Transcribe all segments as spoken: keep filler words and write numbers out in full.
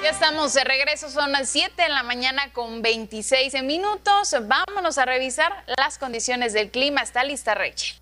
Ya estamos de regreso, son las siete de la mañana con veintiséis minutos. Vámonos a revisar las condiciones del clima. Está lista Rachel.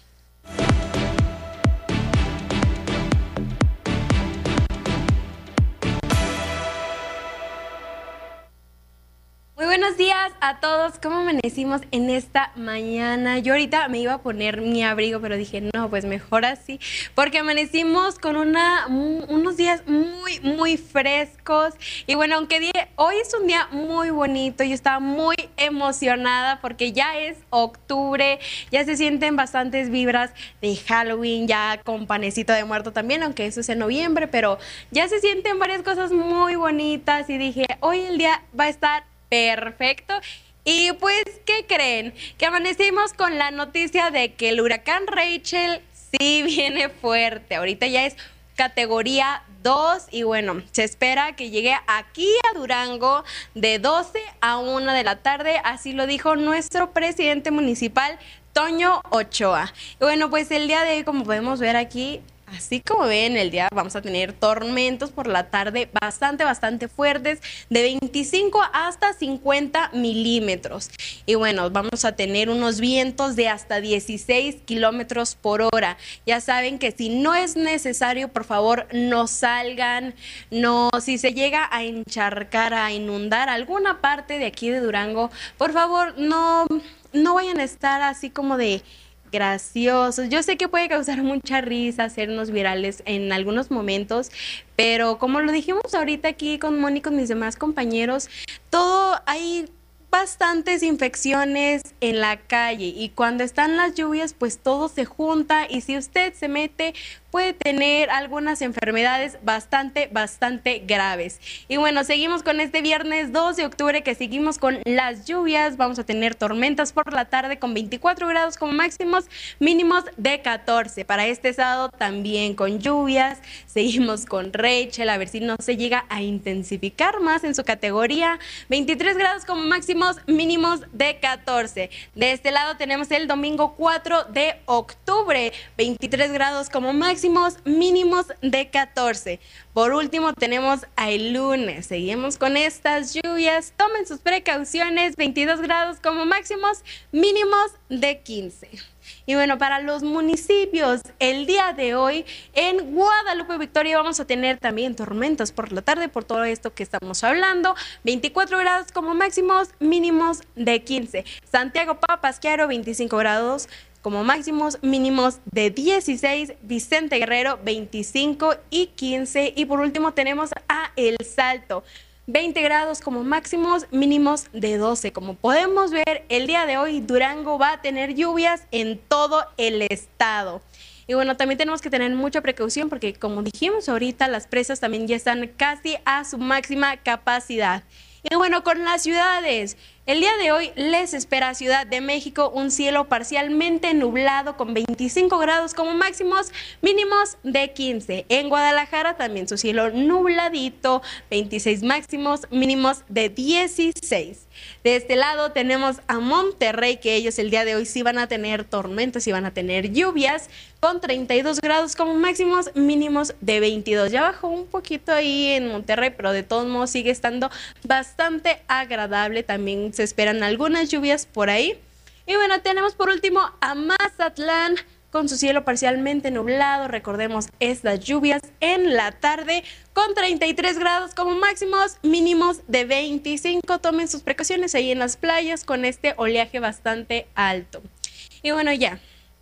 Muy buenos días a todos. ¿Cómo amanecimos en esta mañana? Yo ahorita me iba a poner mi abrigo, pero dije, no, pues mejor así, porque amanecimos con una, unos días muy, muy frescos. Y bueno, aunque dije, hoy es un día muy bonito, yo estaba muy emocionada porque ya es octubre, ya se sienten bastantes vibras de Halloween, ya con panecito de muerto también, aunque eso es en noviembre, pero ya se sienten varias cosas muy bonitas y dije, hoy el día va a estar perfecto. Y pues, ¿qué creen? Que amanecimos con la noticia de que el huracán Rachel sí viene fuerte. Ahorita ya es categoría dos y bueno, se espera que llegue aquí a Durango de doce a una de la tarde. Así lo dijo nuestro presidente municipal, Toño Ochoa. Y bueno, pues el día de hoy, como podemos ver aquí, así como ven, el día vamos a tener tormentos por la tarde bastante, bastante fuertes, de veinticinco hasta cincuenta milímetros. Y bueno, vamos a tener unos vientos de hasta dieciséis kilómetros por hora. Ya saben que si no es necesario, por favor, no salgan. No, si se llega a encharcar, a inundar alguna parte de aquí de Durango, por favor, no, no vayan a estar así como de graciosos. Yo sé que puede causar mucha risa, hacernos virales en algunos momentos, pero como lo dijimos ahorita aquí con Moni, con mis demás compañeros, todo hay bastantes infecciones en la calle y cuando están las lluvias pues todo se junta y si usted se mete puede tener algunas enfermedades bastante, bastante graves. Y bueno, seguimos con este viernes dos de octubre que seguimos con las lluvias. Vamos a tener tormentas por la tarde con veinticuatro grados como máximos, mínimos de catorce. Para este sábado también con lluvias. Seguimos con Rachel, a ver si no se llega a intensificar más en su categoría. veintitrés grados como máximos, mínimos de catorce. De este lado tenemos el domingo cuatro de octubre, veintitrés grados como máximos, mínimos de catorce. Por último tenemos el lunes, seguimos con estas lluvias, tomen sus precauciones, veintidós grados como máximos, mínimos de quince. Y bueno, para los municipios, el día de hoy en Guadalupe Victoria vamos a tener también tormentas por la tarde por todo esto que estamos hablando, veinticuatro grados como máximos, mínimos de quince. Santiago Papasquiaro, veinticinco grados como máximos, mínimos de dieciséis, Vicente Guerrero veinticinco y quince. Y por último tenemos a El Salto, veinte grados como máximos, mínimos de doce. Como podemos ver, el día de hoy Durango va a tener lluvias en todo el estado. Y bueno, también tenemos que tener mucha precaución porque como dijimos ahorita, las presas también ya están casi a su máxima capacidad. Y bueno, con las ciudades, el día de hoy les espera Ciudad de México un cielo parcialmente nublado con veinticinco grados como máximos, mínimos de quince. En Guadalajara también su cielo nubladito, veintiséis máximos, mínimos de dieciséis. De este lado tenemos a Monterrey, que ellos el día de hoy sí van a tener tormentas y van a tener lluvias con treinta y dos grados como máximos, mínimos de veintidós. Ya bajó un poquito ahí en Monterrey, pero de todos modos sigue estando bastante agradable. También se esperan algunas lluvias por ahí. Y bueno, tenemos por último a Mazatlán con su cielo parcialmente nublado. Recordemos estas lluvias en la tarde con treinta y tres grados como máximos, mínimos de veinticinco. Tomen sus precauciones ahí en las playas con este oleaje bastante alto. Y bueno, ya.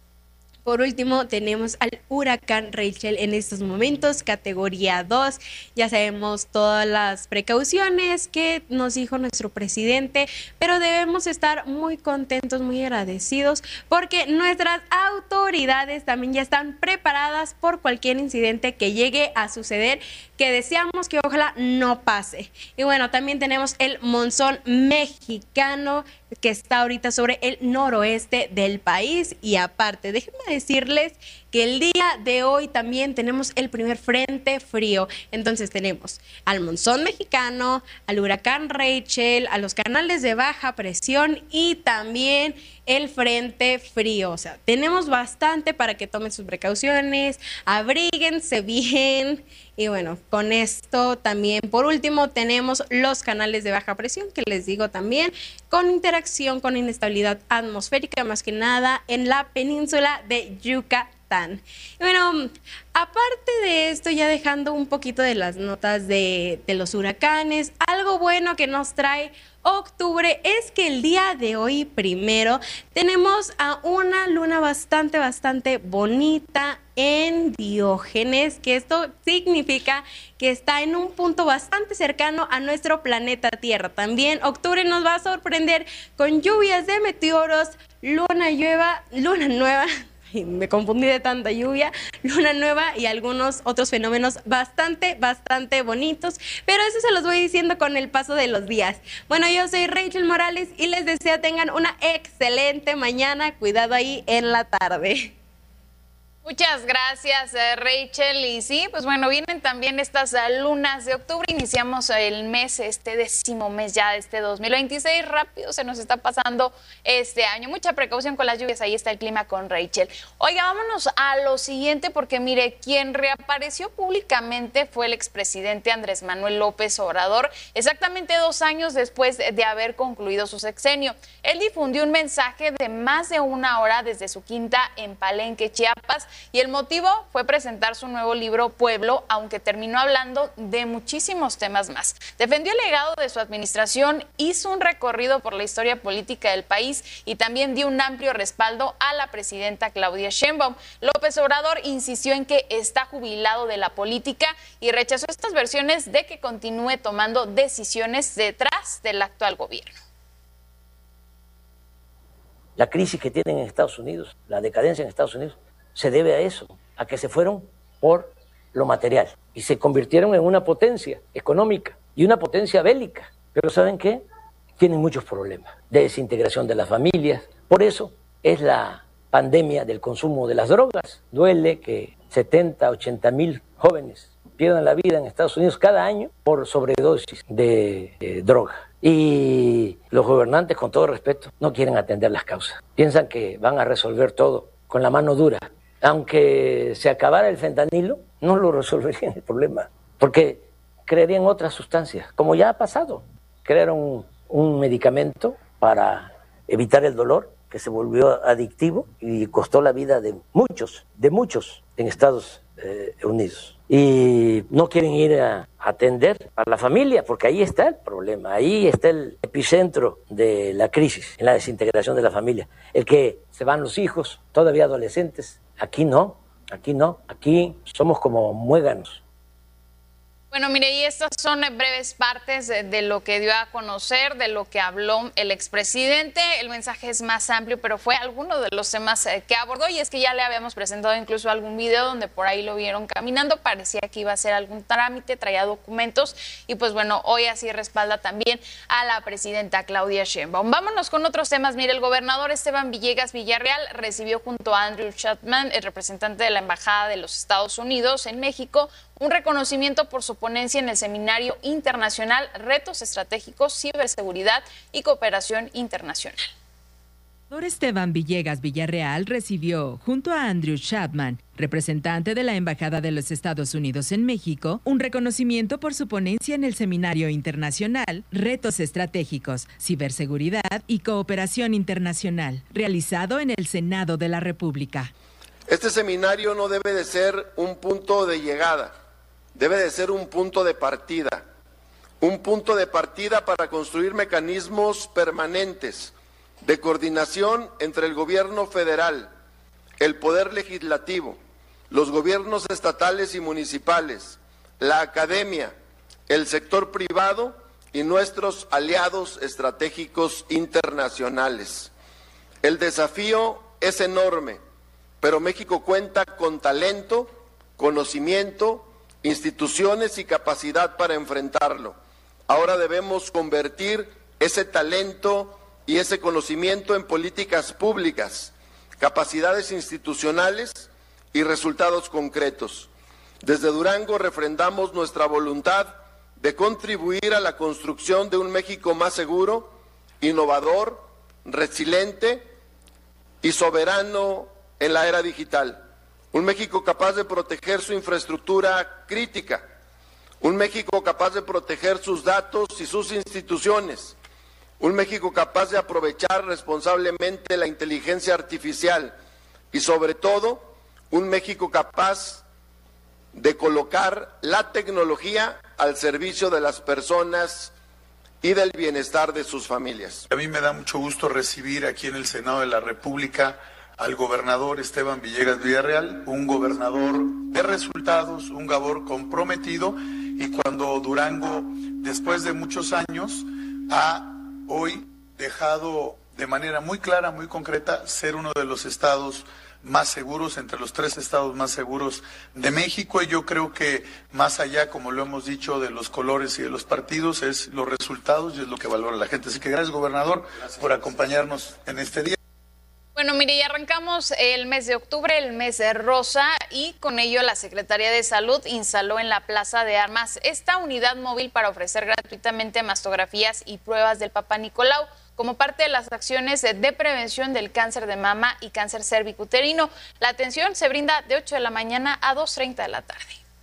Por último, tenemos al huracán Rachel en estos momentos, categoría dos. Ya sabemos todas las precauciones que nos dijo nuestro presidente, pero debemos estar muy contentos, muy agradecidos, porque nuestras autoridades también ya están preparadas por cualquier incidente que llegue a suceder, que deseamos que ojalá no pase. Y bueno, también tenemos el monzón mexicano que está ahorita sobre el noroeste del país y aparte, déjenme decirles que el día de hoy también tenemos el primer frente frío. Entonces tenemos al monzón mexicano, al huracán Rachel, a los canales de baja presión y también el frente frío. O sea, tenemos bastante para que tomen sus precauciones, abríguense bien. Y bueno, con esto también, por último, tenemos los canales de baja presión, que les digo también, con interacción con inestabilidad atmosférica, más que nada en la península de Yucatán. Y bueno, aparte de esto, ya dejando un poquito de las notas de, de los huracanes, algo bueno que nos trae octubre es que el día de hoy primero tenemos a una luna bastante, bastante bonita en Diógenes, que esto significa que está en un punto bastante cercano a nuestro planeta Tierra. También octubre nos va a sorprender con lluvias de meteoros, luna nueva, luna nueva, me confundí de tanta lluvia, luna nueva y algunos otros fenómenos bastante, bastante bonitos, pero eso se los voy diciendo con el paso de los días. Bueno, yo soy Rachel Morales y les deseo tengan una excelente mañana, cuidado ahí en la tarde. Muchas gracias, eh, Rachel. Y sí, pues bueno, vienen también estas uh, lunas de octubre. Iniciamos el mes, este décimo mes ya de este dos mil veintiséis. Rápido se nos está pasando este año. Mucha precaución con las lluvias. Ahí está el clima con Rachel. Oiga, vámonos a lo siguiente, porque mire, quien reapareció públicamente fue el expresidente Andrés Manuel López Obrador, exactamente dos años después de haber concluido su sexenio. Él difundió un mensaje de más de una hora desde su quinta en Palenque, Chiapas. Y el motivo fue presentar su nuevo libro Pueblo, aunque terminó hablando de muchísimos temas más. Defendió el legado de su administración, hizo un recorrido por la historia política del país y también dio un amplio respaldo a la presidenta Claudia Sheinbaum. López Obrador insistió en que está jubilado de la política y rechazó estas versiones de que continúe tomando decisiones detrás del actual gobierno. La crisis que tienen en Estados Unidos, la decadencia en Estados Unidos, se debe a eso, a que se fueron por lo material y se convirtieron en una potencia económica y una potencia bélica. Pero ¿saben qué? Tienen muchos problemas de desintegración de las familias. Por eso es la pandemia del consumo de las drogas. Duele que setenta, ochenta mil jóvenes pierdan la vida en Estados Unidos cada año por sobredosis de, de droga. Y los gobernantes, con todo respeto, no quieren atender las causas. Piensan que van a resolver todo con la mano dura. Aunque se acabara el fentanilo, no lo resolverían el problema, porque crearían otras sustancias, como ya ha pasado. Crearon un, un medicamento para evitar el dolor, que se volvió adictivo y costó la vida de muchos, de muchos en Estados eh, Unidos. Y no quieren ir a atender a la familia, porque ahí está el problema, ahí está el epicentro de la crisis, en la desintegración de la familia. El que se van los hijos, todavía adolescentes. Aquí no, aquí no, aquí somos como muéganos. Bueno, mire, y estas son breves partes de, de lo que dio a conocer, de lo que habló el expresidente. El mensaje es más amplio, pero fue alguno de los temas eh, que abordó, y es que ya le habíamos presentado incluso algún video donde por ahí lo vieron caminando, parecía que iba a hacer algún trámite, traía documentos, y pues bueno, hoy así respalda también a la presidenta Claudia Sheinbaum. Vámonos con otros temas. Mire, el gobernador Esteban Villegas Villarreal recibió junto a Andrew Chapman, el representante de la Embajada de los Estados Unidos en México, un reconocimiento por su ponencia en el Seminario Internacional Retos Estratégicos, Ciberseguridad y Cooperación Internacional. El gobernador Esteban Villegas Villarreal recibió, junto a Andrew Chapman, representante de la Embajada de los Estados Unidos en México, un reconocimiento por su ponencia en el Seminario Internacional Retos Estratégicos, Ciberseguridad y Cooperación Internacional, realizado en el Senado de la República. Este seminario no debe de ser un punto de llegada, debe de ser un punto de partida, un punto de partida para construir mecanismos permanentes de coordinación entre el gobierno federal, el poder legislativo, los gobiernos estatales y municipales, la academia, el sector privado y nuestros aliados estratégicos internacionales. El desafío es enorme, pero México cuenta con talento, conocimiento, instituciones y capacidad para enfrentarlo. Ahora debemos convertir ese talento y ese conocimiento en políticas públicas, capacidades institucionales y resultados concretos. Desde Durango refrendamos nuestra voluntad de contribuir a la construcción de un México más seguro, innovador, resiliente y soberano en la era digital. Un México capaz de proteger su infraestructura crítica, un México capaz de proteger sus datos y sus instituciones, un México capaz de aprovechar responsablemente la inteligencia artificial y, sobre todo, un México capaz de colocar la tecnología al servicio de las personas y del bienestar de sus familias. A mí me da mucho gusto recibir aquí en el Senado de la República al gobernador Esteban Villegas Villarreal, un gobernador de resultados, un gobernador comprometido, y cuando Durango, después de muchos años, ha hoy dejado de manera muy clara, muy concreta, ser uno de los estados más seguros, entre los tres estados más seguros de México, y yo creo que más allá, como lo hemos dicho, de los colores y de los partidos, es los resultados y es lo que valora la gente. Así que gracias, gobernador, gracias por acompañarnos en este día. Bueno, mire, ya arrancamos el mes de octubre, el mes de rosa, y con ello la Secretaría de Salud instaló en la Plaza de Armas esta unidad móvil para ofrecer gratuitamente mastografías y pruebas del Papá Nicolau, como parte de las acciones de prevención del cáncer de mama y cáncer cervicuterino. La atención se brinda de ocho de la mañana a dos treinta de la tarde.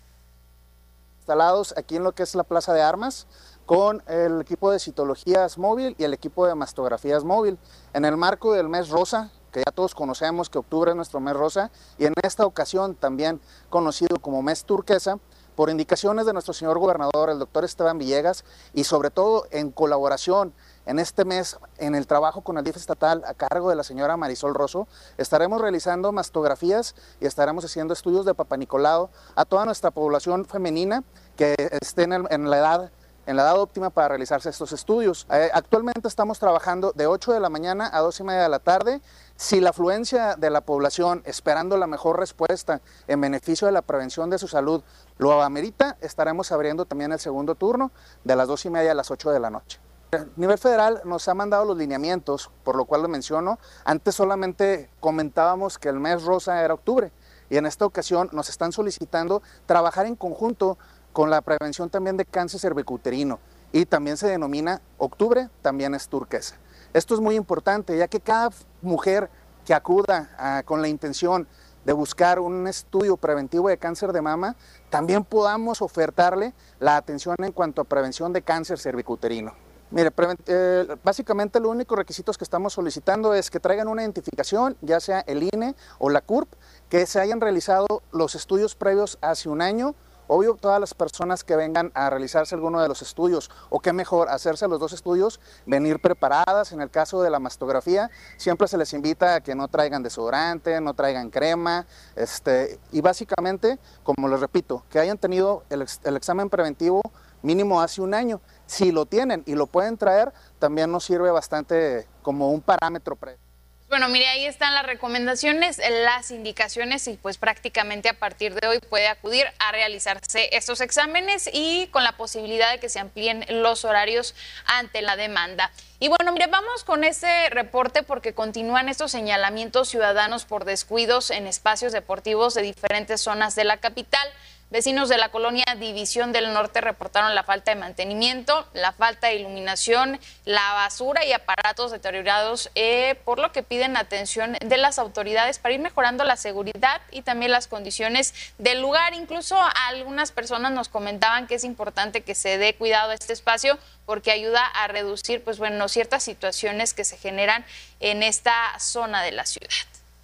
Instalados aquí en lo que es la Plaza de Armas, con el equipo de citologías móvil y el equipo de mastografías móvil, en el marco del mes rosa, que ya todos conocemos que octubre es nuestro mes rosa, y en esta ocasión también conocido como mes turquesa, por indicaciones de nuestro señor gobernador, el doctor Esteban Villegas, y sobre todo en colaboración en este mes, en el trabajo con el D I F estatal a cargo de la señora Marisol Rosso, estaremos realizando mastografías y estaremos haciendo estudios de Papá Nicolau a toda nuestra población femenina que esté en, el, en la edad en la edad óptima para realizarse estos estudios. Eh, actualmente estamos trabajando de ocho de la mañana a dos y media de la tarde. Si la afluencia de la población, esperando la mejor respuesta en beneficio de la prevención de su salud, lo amerita, estaremos abriendo también el segundo turno de las dos y media a las ocho de la noche. A nivel federal nos ha mandado los lineamientos, por lo cual lo menciono. Antes solamente comentábamos que el mes rosa era octubre, y en esta ocasión nos están solicitando trabajar en conjunto con la prevención también de cáncer cervicuterino, y también se denomina octubre, también es turquesa. Esto es muy importante, ya que cada mujer que acuda a, con la intención de buscar un estudio preventivo de cáncer de mama, también podamos ofertarle la atención en cuanto a prevención de cáncer cervicuterino. Mire, eh, básicamente los únicos requisitos que estamos solicitando es que traigan una identificación, ya sea el I N E o la C U R P, que se hayan realizado los estudios previos hace un año. Obvio, todas las personas que vengan a realizarse alguno de los estudios, o qué mejor, hacerse los dos estudios, venir preparadas. En el caso de la mastografía, siempre se les invita a que no traigan desodorante, no traigan crema, este, y básicamente, como les repito, que hayan tenido el, ex, el examen preventivo mínimo hace un año. Si lo tienen y lo pueden traer, también nos sirve bastante como un parámetro pre. Bueno, mire, ahí están las recomendaciones, las indicaciones, y pues prácticamente a partir de hoy puede acudir a realizarse estos exámenes, y con la posibilidad de que se amplíen los horarios ante la demanda. Y bueno, mire, vamos con este reporte porque continúan estos señalamientos ciudadanos por descuidos en espacios deportivos de diferentes zonas de la capital. Vecinos de la colonia División del Norte reportaron la falta de mantenimiento, la falta de iluminación, la basura y aparatos deteriorados, eh, por lo que piden atención de las autoridades para ir mejorando la seguridad y también las condiciones del lugar. Incluso algunas personas nos comentaban que es importante que se dé cuidado a este espacio porque ayuda a reducir, pues bueno, ciertas situaciones que se generan en esta zona de la ciudad.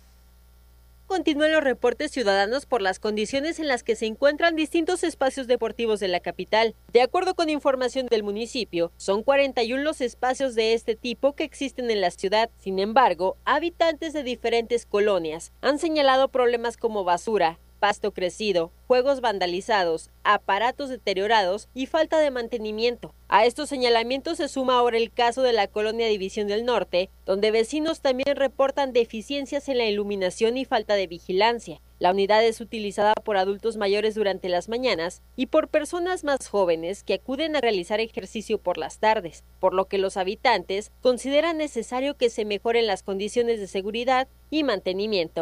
Continúan los reportes ciudadanos por las condiciones en las que se encuentran distintos espacios deportivos de la capital. De acuerdo con información del municipio, son cuarenta y uno los espacios de este tipo que existen en la ciudad. Sin embargo, habitantes de diferentes colonias han señalado problemas como basura, pasto crecido, juegos vandalizados, aparatos deteriorados y falta de mantenimiento. A estos señalamientos se suma ahora el caso de la colonia División del Norte, donde vecinos también reportan deficiencias en la iluminación y falta de vigilancia. La unidad es utilizada por adultos mayores durante las mañanas y por personas más jóvenes que acuden a realizar ejercicio por las tardes, por lo que los habitantes consideran necesario que se mejoren las condiciones de seguridad y mantenimiento.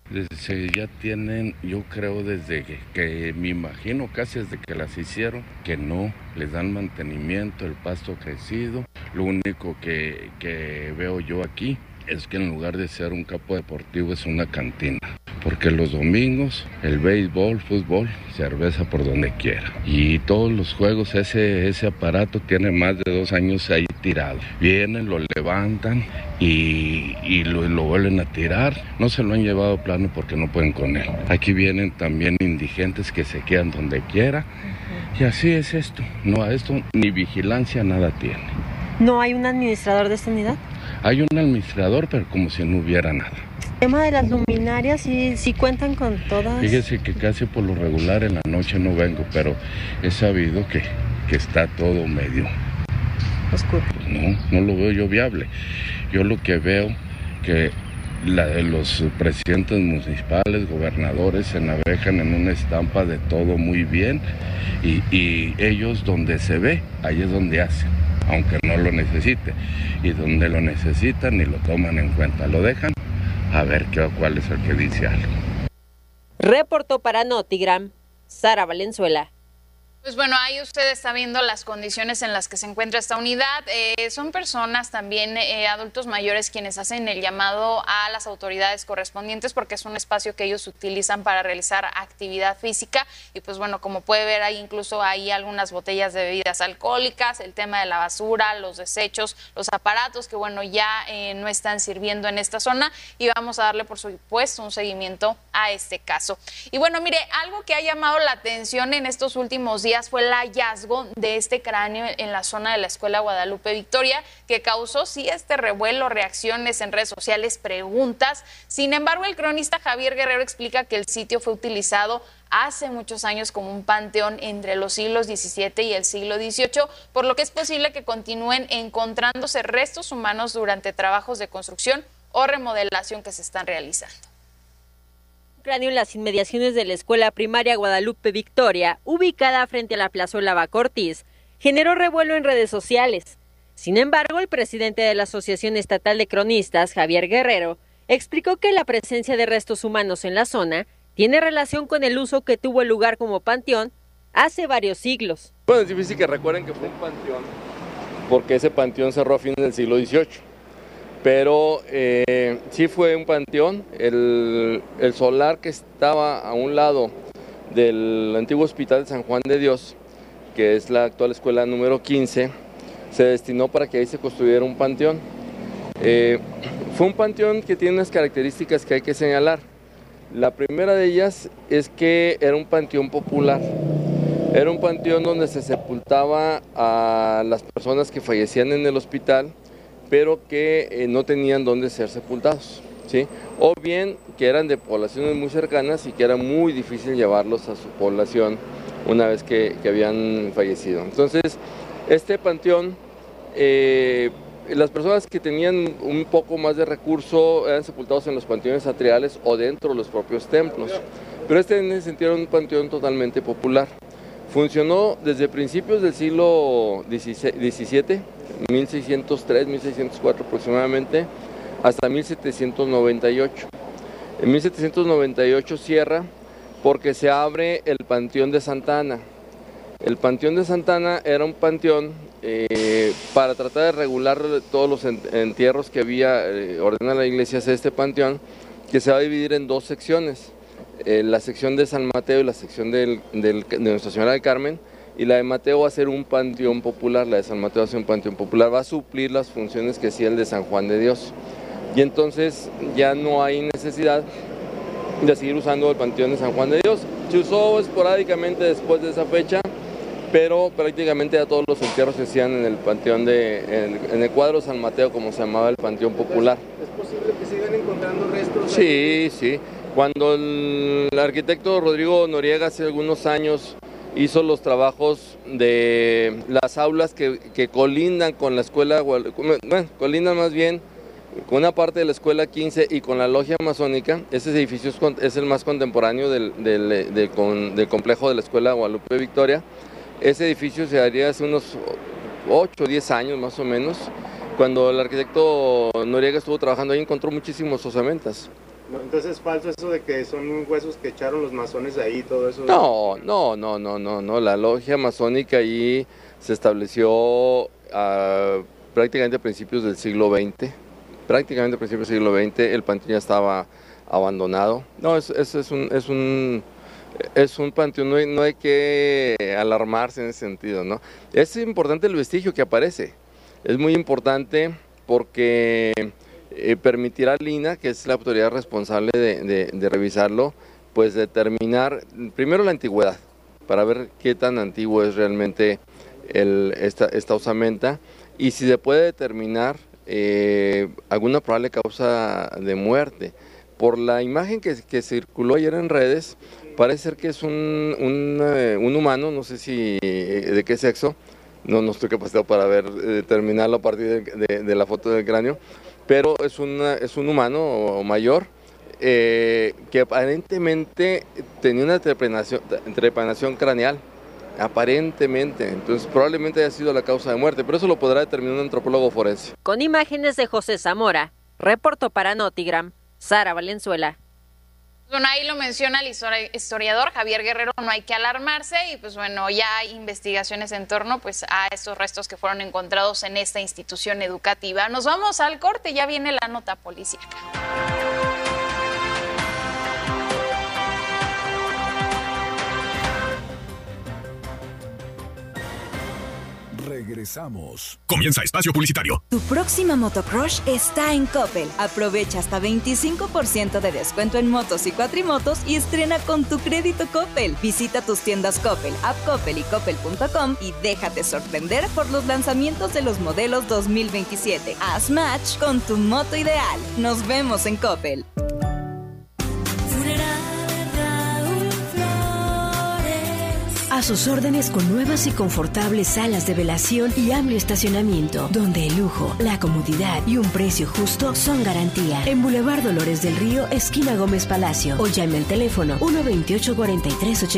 Desde, ya tienen, yo creo desde que, que me imagino casi desde que las hicieron, que no les dan mantenimiento, el pasto crecido. Lo único que, que veo yo aquí es que en lugar de ser un campo deportivo es una cantina. Porque los domingos el béisbol, fútbol, cerveza por donde quiera. Y todos los juegos, ese, ese aparato tiene más de dos años ahí tirado. Vienen, lo levantan y, y lo, lo vuelven a tirar. No se lo han llevado plano porque no pueden con él. Aquí vienen también indigentes que se quedan donde quiera. Y así es esto. No, a esto ni vigilancia nada tiene. ¿No hay un administrador de esta unidad? Hay un administrador, pero como si no hubiera nada. El tema de las luminarias, sí, sí cuentan con todas. Fíjese que casi por lo regular en la noche no vengo, pero he sabido que, que está todo medio oscuro. Pues no, no lo veo yo viable. Yo lo que veo que la de los presidentes municipales, gobernadores, se navegan en una estampa de todo muy bien y, y ellos donde se ve, ahí es donde hacen, aunque no lo necesite. Y donde lo necesitan ni lo toman en cuenta, lo dejan a ver qué, cuál es el que dice algo. Reportó para Notigram, Sara Valenzuela. Pues bueno, ahí usted está viendo las condiciones en las que se encuentra esta unidad. Eh, son personas también, eh, adultos mayores, quienes hacen el llamado a las autoridades correspondientes porque es un espacio que ellos utilizan para realizar actividad física. Y pues bueno, como puede ver, hay incluso ahí algunas botellas de bebidas alcohólicas, el tema de la basura, los desechos, los aparatos que bueno, ya eh, no están sirviendo en esta zona y vamos a darle por supuesto un seguimiento a este caso. Y bueno, mire, algo que ha llamado la atención en estos últimos días fue el hallazgo de este cráneo en la zona de la Escuela Guadalupe Victoria, que causó sí este revuelo, reacciones en redes sociales, preguntas. Sin embargo, el cronista Javier Guerrero explica que el sitio fue utilizado hace muchos años como un panteón entre los siglos diecisiete y el siglo dieciocho, por lo que es posible que continúen encontrándose restos humanos durante trabajos de construcción o remodelación que se están realizando. Cráneo en las inmediaciones de la Escuela Primaria Guadalupe Victoria, ubicada frente a la Plazuela Baco Ortiz, generó revuelo en redes sociales. Sin embargo, el presidente de la Asociación Estatal de Cronistas, Javier Guerrero, explicó que la presencia de restos humanos en la zona tiene relación con el uso que tuvo el lugar como panteón hace varios siglos. Bueno, es difícil que recuerden que fue un panteón, porque ese panteón cerró a fines del siglo dieciocho. Pero eh, sí fue un panteón. El, el solar que estaba a un lado del antiguo hospital de San Juan de Dios, que es la actual escuela número quince, se destinó para que ahí se construyera un panteón. Eh, fue un panteón que tiene unas características que hay que señalar. La primera de ellas es que era un panteón popular. Era un panteón donde se sepultaba a las personas que fallecían en el hospital, pero que eh, no tenían dónde ser sepultados, ¿sí? O bien que eran de poblaciones muy cercanas y que era muy difícil llevarlos a su población una vez que, que habían fallecido. Entonces, este panteón, eh, las personas que tenían un poco más de recurso eran sepultados en los panteones atriales o dentro de los propios templos, pero este en ese sentido era un panteón totalmente popular. Funcionó desde principios del siglo diecisiete, mil seiscientos tres, mil seiscientos cuatro aproximadamente, hasta mil setecientos noventa y ocho. En mil setecientos noventa y ocho cierra porque se abre el Panteón de Santa Ana. El Panteón de Santa Ana era un panteón eh, para tratar de regular todos los entierros que había, eh, ordena la iglesia hacer este panteón, que se va a dividir en dos secciones. Eh, la sección de San Mateo y la sección del, del, de Nuestra Señora del Carmen, y la de Mateo va a ser un panteón popular, la de San Mateo va a ser un panteón popular, va a suplir las funciones que hacía el de San Juan de Dios. Y entonces ya no hay necesidad de seguir usando el panteón de San Juan de Dios. Se usó esporádicamente después de esa fecha, pero prácticamente ya todos los entierros se hacían en el panteón de, en, en el cuadro San Mateo, como se llamaba el panteón popular. ¿Es posible que sigan encontrando restos? Sí, sí. Cuando el arquitecto Rodrigo Noriega hace algunos años hizo los trabajos de las aulas que, que colindan con la escuela, bueno, colindan más bien con una parte de la escuela quince y con la logia masónica, ese edificio es, es el más contemporáneo del, del, del, del, del complejo de la escuela Guadalupe Victoria. Ese edificio se haría hace unos ocho o diez años más o menos. Cuando el arquitecto Noriega estuvo trabajando ahí encontró muchísimos osamentas. No, entonces es falso eso de que son huesos que echaron los masones ahí, todo eso. No, no, no, no, no, no. La logia masónica ahí se estableció a, prácticamente a principios del siglo veinte. Prácticamente a principios del siglo veinte el panteón ya estaba abandonado. No, es, es, es un, es un, es un panteón, no hay, no hay que alarmarse en ese sentido, ¿no? Es importante el vestigio que aparece. Es muy importante porque eh, permitirá a Lina, que es la autoridad responsable de, de, de revisarlo, pues determinar primero la antigüedad, para ver qué tan antiguo es realmente el, esta, esta osamenta, y si se puede determinar eh, alguna probable causa de muerte. Por la imagen que, que circuló ayer en redes, parece ser que es un, un, eh, un humano, no sé si eh, de qué sexo, no, no estoy capacitado para ver, determinarlo a partir de, de, de la foto del cráneo, pero es, una, es un humano mayor eh, que aparentemente tenía una trepanación, trepanación craneal, aparentemente, entonces probablemente haya sido la causa de muerte, pero eso lo podrá determinar un antropólogo forense. Con imágenes de José Zamora, reportó para Notigram, Sara Valenzuela. Bueno, ahí lo menciona el historiador Javier Guerrero, no hay que alarmarse y pues bueno, ya hay investigaciones en torno pues a estos restos que fueron encontrados en esta institución educativa. Nos vamos al corte, ya viene la nota policíaca. Regresamos. Comienza Espacio Publicitario. Tu próxima motocrush está en Coppel. Aprovecha hasta veinticinco por ciento de descuento en motos y cuatrimotos y estrena con tu crédito Coppel. Visita tus tiendas Coppel, app Coppel y coppel punto com y déjate sorprender por los lanzamientos de los modelos dos mil veintisiete. Haz match con tu moto ideal. Nos vemos en Coppel. A sus órdenes con nuevas y confortables salas de velación y amplio estacionamiento, donde el lujo, la comodidad y un precio justo son garantía. En Boulevard Dolores del Río, esquina Gómez Palacio, o llame al teléfono uno veintiocho cuarenta y tres ochenta.